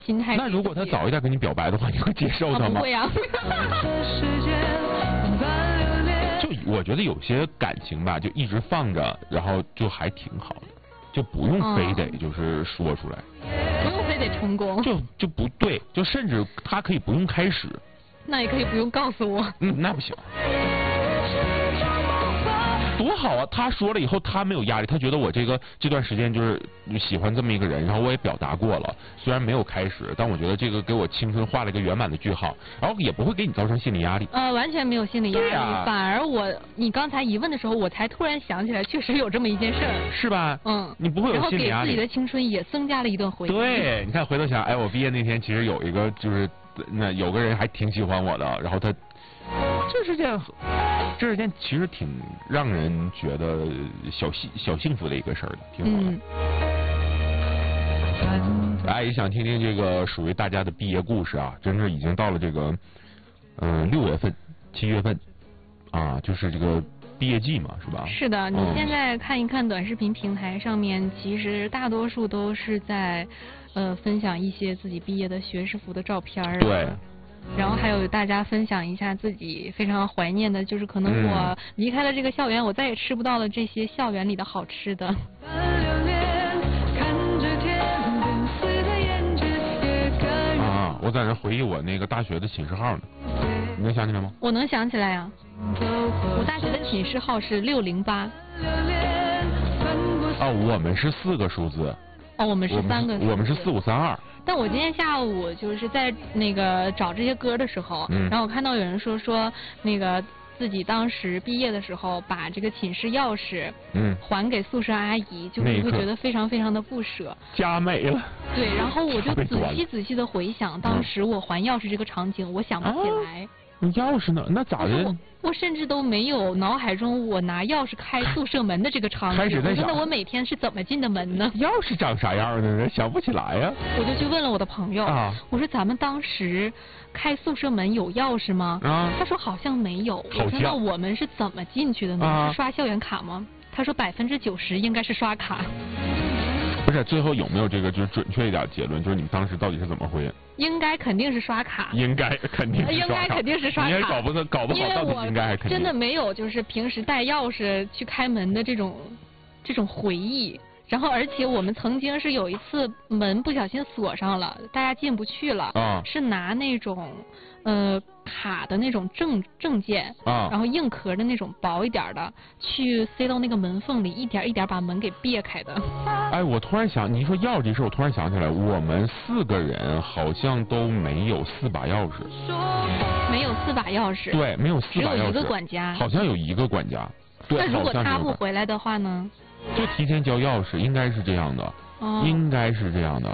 心态。 那如果他早一点跟你表白的话，你会接受他吗？ 不会啊。 就我觉得有些感情吧，就一直放着，然后就还挺好的，就不用非得就是说出来， 不用非得成功， 就不对，就甚至他可以不用开始， 那也可以不用告诉我。 那不行。多好啊！他说了以后，他没有压力，他觉得我这段时间就是喜欢这么一个人，然后我也表达过了，虽然没有开始，但我觉得这个给我青春画了一个圆满的句号，然后也不会给你造成心理压力。 完全没有心理压力，反而你刚才一问的时候，我才突然想起来，确实有这么一件事儿， 是吧？你不会有心理压力， 然后给自己的青春也增加了一段回忆。 对，你看回头想，哎，我毕业那天其实有一个就是那有个人还挺喜欢我的，然后他。这是件其实挺让人觉得小幸福的一个事儿的，挺好的。大家也想听听这个属于大家的毕业故事啊，真是已经到了这个6月份、7月份啊，就是这个毕业季嘛，是吧？ 是的，你现在看一看短视频平台上面，其实大多数都是在分享一些自己毕业的学士服的照片。 对。 然后还有大家分享一下自己非常怀念的，就是可能我离开了这个校园，我再也吃不到了这些校园里的好吃的。 我在这回忆我那个大学的寝室号呢，你能想起来吗？ 我能想起来呀，我大学的寝室号是608。 我们是4个数字。 我们是3个。 我们是4532。 但我今天下午就是在那个找这些歌的时候，然后我看到有人说那个自己当时毕业的时候把这个寝室钥匙还给宿舍阿姨，就是会觉得非常非常的不舍， 家没了。 对，然后我就仔细的回想当时我还钥匙这个场景，我想不起来。 钥匙呢？那咋的？ 我甚至都没有脑海中我拿钥匙开宿舍门的这个场景。我说那我每天是怎么进的门呢？ 钥匙长啥样呢？想不起来呀。 我就去问了我的朋友，我说咱们当时开宿舍门有钥匙吗？他说好像没有。我说那我们是怎么进去的呢？是刷校园卡吗？他说90%应该是刷卡。 不是，最后有没有这个就是准确一点结论？就是你们当时到底是怎么回？ 应该肯定是刷卡。 应该肯定是刷卡。你也搞不好到底应该还肯定。 真的没有就是平时带钥匙去开门的这种回忆。然后而且我们曾经是有一次门不小心锁上了，大家进不去了。是拿那种卡的那种证件然后硬壳的那种薄一点的，去塞到那个门缝里，一点一点把门给别开的。 哎，我突然想，你一说钥匙这事，我突然想起来，我们4个人好像都没有4把钥匙。 没有4把钥匙。 对，没有4把钥匙。只有一个管家。 好像有一个管家。对， 那如果他不回来的话呢？ 就提前交钥匙，应该是这样的。应该是这样的。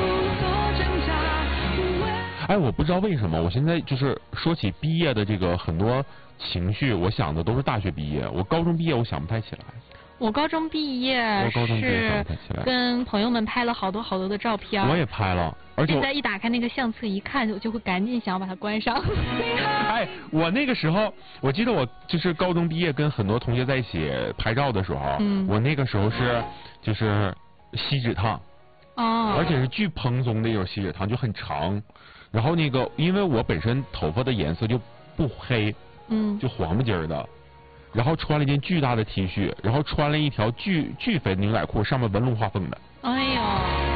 哎，我不知道为什么，我现在就是说起毕业的这个很多情绪，我想的都是大学毕业。我高中毕业我想不太起来。 我高中毕业是跟朋友们拍了好多好多的照片。 我也拍了，而且现在一打开那个相册一看，我就会赶紧想要把它关上。 哎，我那个时候，我记得我就是高中毕业跟很多同学在一起拍照的时候，我那个时候就是锡纸烫，而且是巨蓬松的那种锡纸烫，就很长。然后那个，因为我本身头发的颜色就不黑，就黄不筋儿的。然后穿了一件巨大的 T 恤，然后穿了一条巨肥的牛仔裤，上面纹龙画凤的。 哎呦，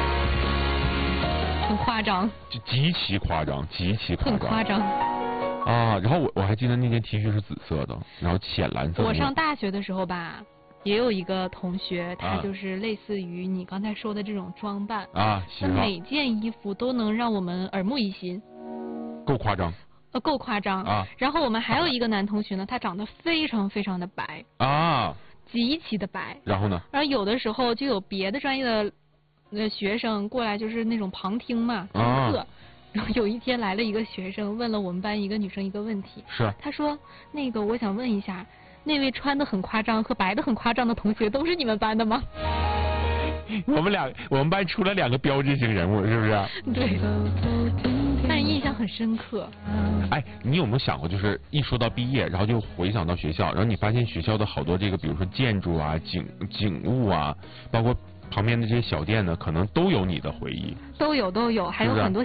很夸张。 就极其夸张。 很夸张。 然后我还记得那件 T 恤是紫色的，然后浅蓝色的。 我上大学的时候吧，也有一个同学，他就是类似于你刚才说的这种装扮他每件衣服都能让我们耳目一新。 够夸张。 够夸张然后我们还有一个男同学呢，他长得非常非常的白极其的白。 然后呢？ 然后有的时候就有别的专业的学生过来，就是那种旁听嘛，听课。然后有一天来了一个学生，问了我们班一个女生一个问题。他说：“那个，我想问一下，那位穿的很夸张和白的很夸张的同学都是你们班的吗？” 我们班出了2个标志性人物，是不是？ 对。但印象很深刻。 哎，你有没有想过，就是一说到毕业，然后就回想到学校，然后你发现学校的好多这个，比如说建筑啊、景物啊，包括旁边的这些小店呢，可能都有你的回忆。 都有，还有很多